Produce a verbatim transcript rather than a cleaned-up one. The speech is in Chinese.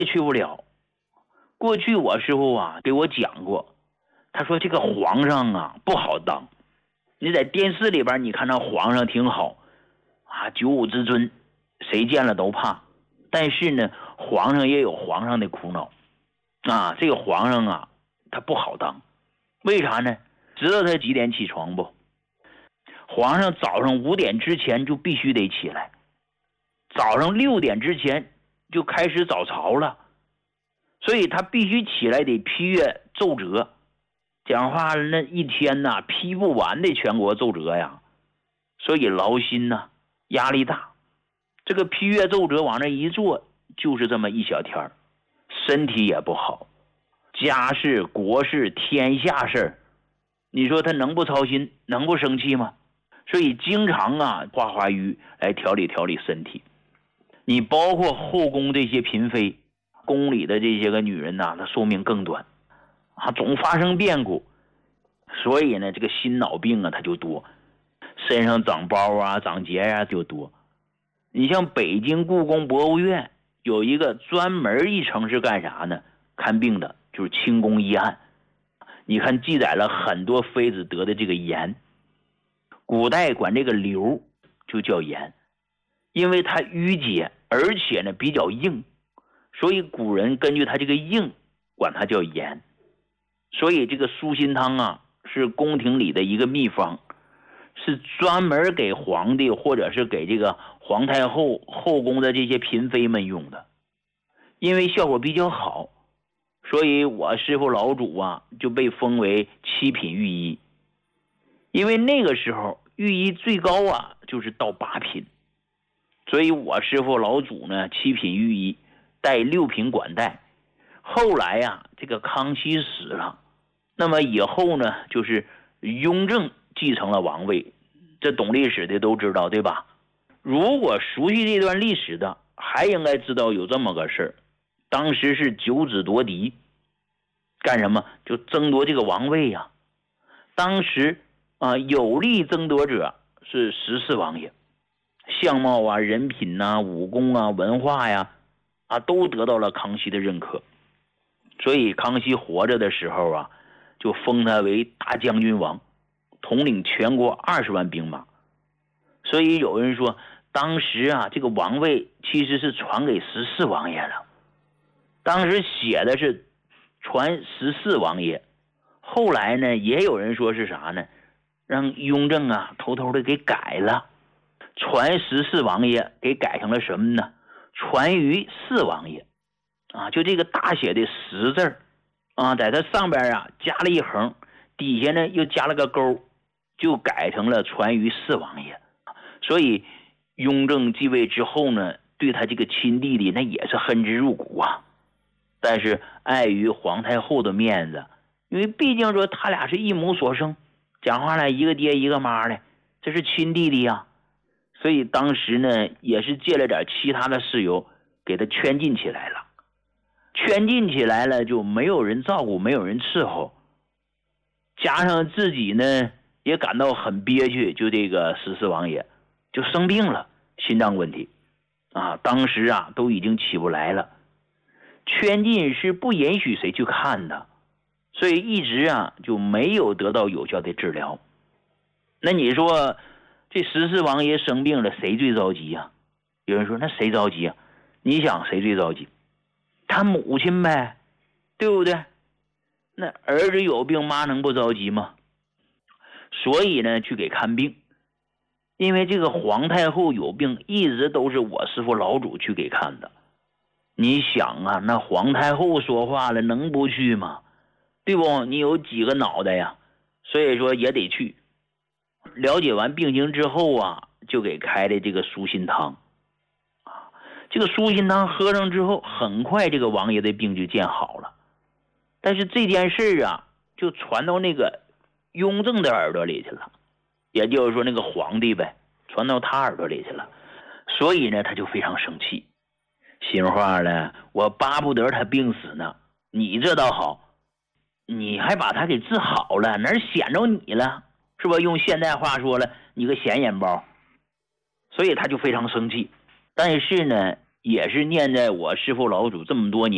去不了。过去我师傅啊给我讲过，他说这个皇上啊不好当。你在电视里边你看到皇上挺好啊，九五之尊，谁见了都怕。但是呢，皇上也有皇上的苦恼啊，这个皇上啊他不好当。为啥呢？知道他几点起床不？皇上早上五点之前就必须得起来，早上六点之前就开始早朝了，所以他必须起来得批阅奏折。讲话那一天呐、啊、批不完的全国奏折呀，所以劳心呐、啊、压力大。这个批阅奏折往那一坐就是这么一小天儿，身体也不好，家事国事天下事，你说他能不操心能不生气吗？所以经常啊化化瘀来调理调理身体。你包括后宫这些嫔妃，宫里的这些个女人呐、啊，她寿命更短啊，总发生变故，所以呢这个心脑病啊它就多，身上长包啊长结啊就多。你像北京故宫博物院有一个专门一层是干啥呢？看病的，就是清宫医案。你看记载了很多妃子得的这个炎，古代管这个瘤就叫炎，因为它淤结，而且呢比较硬，所以古人根据它这个硬管它叫炎。所以这个舒心汤啊是宫廷里的一个秘方，是专门给皇帝或者是给这个皇太后后宫的这些嫔妃们用的。因为效果比较好，所以我师傅老祖啊就被封为七品御医。因为那个时候御医最高啊就是到八品，所以我师傅老祖呢七品御医，带六品管带。后来呀、啊、这个康熙死了，那么以后呢就是雍正继承了王位，这懂历史的都知道对吧？如果熟悉这段历史的还应该知道有这么个事儿，当时是九子夺嫡，干什么？就争夺这个王位呀、啊。当时啊、呃，有力争夺者是十四王爷，相貌啊、人品啊、武功啊、文化呀，啊，都得到了康熙的认可。所以康熙活着的时候啊，就封他为大将军王，统领全国二十万兵马。所以有人说，当时啊，这个王位其实是传给十四王爷了。当时写的是传十四王爷，后来呢，也有人说是啥呢？让雍正啊偷偷的给改了，传十四王爷给改成了什么呢？传于四王爷啊，就这个大写的十字啊，在它上边啊加了一横，底下呢又加了个勾，就改成了传于四王爷。所以雍正继位之后呢，对他这个亲弟弟那也是恨之入骨啊。但是碍于皇太后的面子，因为毕竟说他俩是一母所生，讲话来一个爹一个妈的，这是亲弟弟啊，所以当时呢也是借了点其他的事由给他圈禁起来了。圈禁起来了就没有人照顾，没有人伺候，加上自己呢也感到很憋屈，就这个十四王爷就生病了，心脏问题啊，当时啊都已经起不来了。圈禁是不允许谁去看的，所以一直啊就没有得到有效的治疗。那你说这十四王爷生病了，谁最着急啊？有人说那谁着急啊？你想谁最着急？他母亲呗，对不对？那儿子有病，妈能不着急吗？所以呢去给看病。因为这个皇太后有病，一直都是我师父老祖去给看的。你想啊，那皇太后说话了，能不去吗？对不？你有几个脑袋呀？所以说也得去。了解完病情之后啊，就给开的这个舒心汤。这个舒心汤喝上之后，很快这个王爷的病就见好了。但是这件事啊，就传到那个雍正的耳朵里去了，也就是说那个皇帝呗，传到他耳朵里去了。所以呢，他就非常生气，心话呢，我巴不得他病死呢，你这倒好，你还把他给治好了，哪儿显着你了？是吧？用现代话说了，你个显眼包。所以他就非常生气。但是呢，也是念在我师父老祖这么多年